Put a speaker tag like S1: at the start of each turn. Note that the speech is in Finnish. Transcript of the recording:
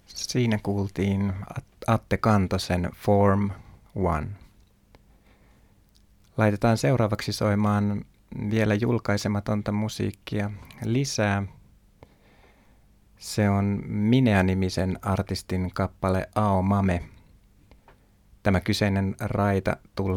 S1: Siinä kuultiin Atte Kantosen Form 1. Laitetaan seuraavaksi soimaan vielä julkaisematonta musiikkia lisää. Se on Minea-nimisen artistin kappale Ao Mame. Tämä kyseinen raita tulee